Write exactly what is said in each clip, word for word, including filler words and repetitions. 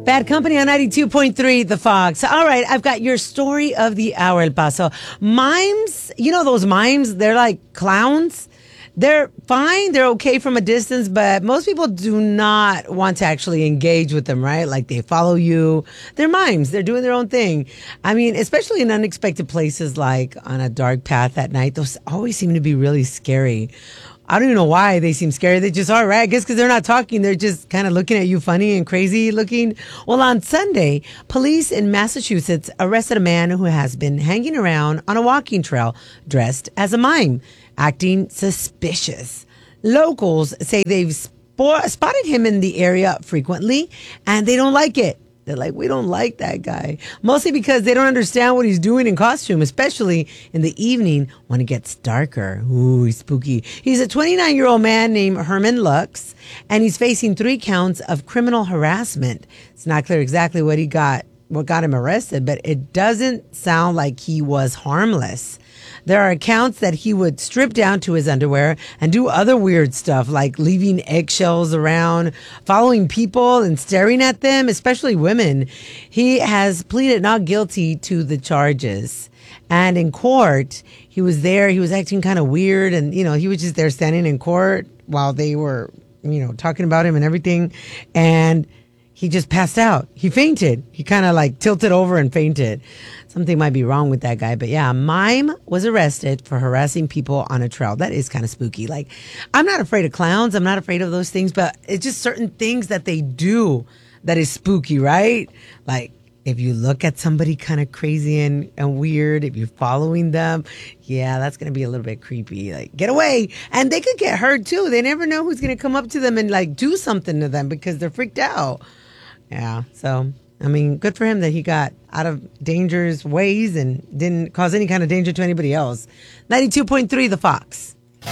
Bad Company on ninety-two point three, The Fox. All right, I've got your story of the hour, El Paso. Mimes, you know those mimes? They're like clowns. They're fine. They're okay from a distance, but most people do not want to actually engage with them, right? Like they follow you. They're mimes. They're doing their own thing. I mean, especially in unexpected places like on a dark path at night. Those always seem to be really scary. I don't even know why they seem scary. They just are, right? I guess because they're not talking. They're just kind of looking at you funny and crazy looking. Well, on Sunday, police in Massachusetts arrested a man who has been hanging around on a walking trail dressed as a mime, acting suspicious. Locals say they've spo- spotted him in the area frequently, and they don't like it. They're like, we don't like that guy. Mostly because they don't understand what he's doing in costume, especially in the evening when it gets darker. Ooh, he's spooky. He's a twenty-nine-year-old man named Herman Lux, and he's facing three counts of criminal harassment. It's not clear exactly what he got, what got him arrested, but it doesn't sound like he was harmless. There are accounts that he would strip down to his underwear and do other weird stuff like leaving eggshells around, following people and staring at them, especially women. He has pleaded not guilty to the charges. And in court, he was there. He was acting kind of weird. And, you know, he was just there standing in court while they were, you know, talking about him and everything. And he just passed out. He fainted. He kind of like tilted over and fainted. Something might be wrong with that guy. But yeah, a mime was arrested for harassing people on a trail. That is kind of spooky. Like, I'm not afraid of clowns. I'm not afraid of those things. But it's just certain things that they do that is spooky, right? Like, if you look at somebody kind of crazy and, and weird, if you're following them, yeah, that's going to be a little bit creepy. Like, get away. And they could get hurt, too. They never know who's going to come up to them and, like, do something to them because they're freaked out. Yeah, so, I mean, good for him that he got out of dangerous ways and didn't cause any kind of danger to anybody else. ninety-two point three, The Fox.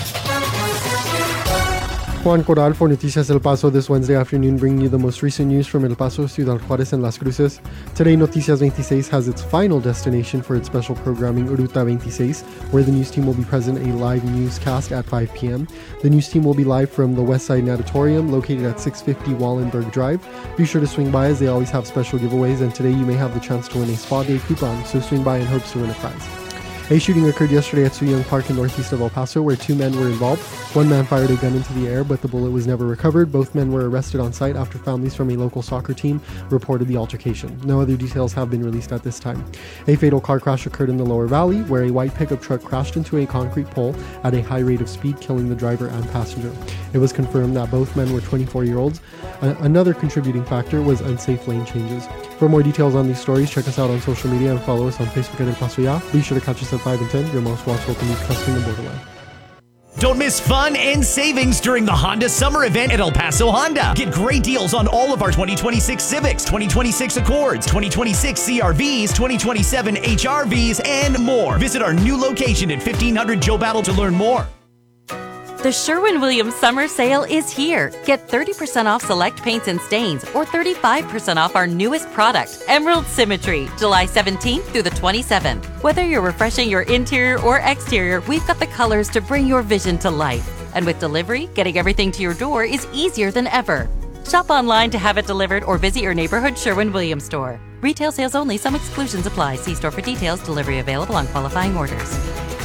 Juan Corral for Noticias El Paso this Wednesday afternoon, bringing you the most recent news from El Paso, Ciudad Juárez, and Las Cruces. Today, Noticias twenty-six has its final destination for its special programming, Ruta twenty-six, where the news team will be present a live newscast at five p.m. The news team will be live from the West Side Natatorium, located at six fifty Wallenberg Drive. Be sure to swing by as they always have special giveaways, and today you may have the chance to win a spa day coupon, so swing by in hopes to win a prize. A shooting occurred yesterday at Suyong Park in northeast of El Paso, where two men were involved. One man fired a gun into the air, but the bullet was never recovered. Both men were arrested on site after families from a local soccer team reported the altercation. No other details have been released at this time. A fatal car crash occurred in the Lower Valley, where a white pickup truck crashed into a concrete pole at a high rate of speed, killing the driver and passenger. It was confirmed that both men were twenty-four-year-olds. A- another contributing factor was unsafe lane changes. For more details on these stories, check us out on social media and follow us on Facebook at El Paso Ya. Be sure to catch us at five and ten, your most watched local news custom in the borderline. Don't miss fun and savings during the Honda Summer Event at El Paso Honda. Get great deals on all of our twenty twenty-six Civics, twenty twenty-six Accords, twenty twenty-six C R Vs, twenty twenty-seven H R Vs, and more. Visit our new location at fifteen hundred Joe Battle to learn more. The Sherwin-Williams Summer Sale is here. Get thirty percent off select paints and stains or thirty-five percent off our newest product, Emerald Symmetry, July seventeenth through the twenty-seventh. Whether you're refreshing your interior or exterior, we've got the colors to bring your vision to life. And with delivery, getting everything to your door is easier than ever. Shop online to have it delivered or visit your neighborhood Sherwin-Williams store. Retail sales only. Some exclusions apply. See store for details. Delivery available on qualifying orders.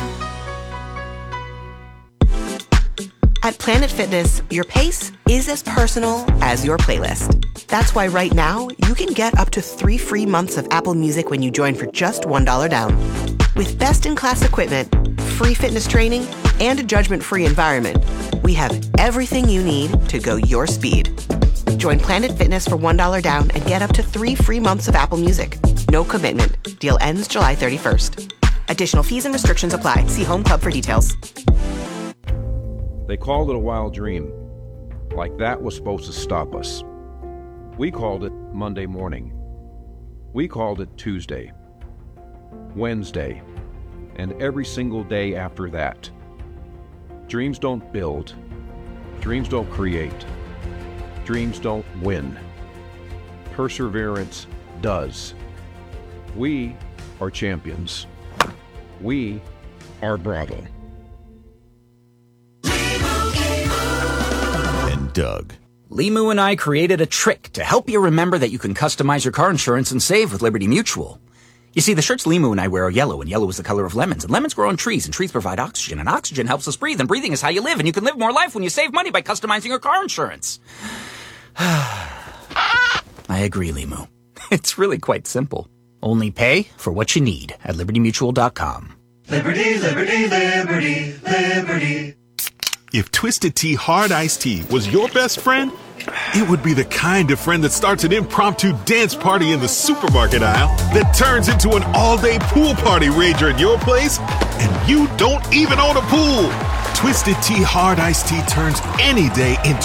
At Planet Fitness, your pace is as personal as your playlist. That's why right now, you can get up to three free months of Apple Music when you join for just one dollar down. With best-in-class equipment, free fitness training, and a judgment-free environment, we have everything you need to go your speed. Join Planet Fitness for one dollar down and get up to three free months of Apple Music. No commitment. Deal ends July thirty-first. Additional fees and restrictions apply. See Home Club for details. They called it a wild dream, like that was supposed to stop us. We called it Monday morning. We called it Tuesday, Wednesday, and every single day after that. Dreams don't build. Dreams don't create. Dreams don't win. Perseverance does. We are champions. We are Bravo. Doug. Limu and I created a trick to help you remember that you can customize your car insurance and save with Liberty Mutual. You see, the shirts Limu and I wear are yellow, and yellow is the color of lemons, and lemons grow on trees, and trees provide oxygen, and oxygen helps us breathe, and breathing is how you live, and you can live more life when you save money by customizing your car insurance. I agree, Limu. It's really quite simple. Only pay for what you need at liberty mutual dot com. Liberty, liberty, liberty, liberty. If Twisted Tea Hard Iced Tea was your best friend, it would be the kind of friend that starts an impromptu dance party in the supermarket aisle that turns into an all-day pool party rager at your place, and you don't even own a pool. Twisted Tea Hard Iced Tea turns any day into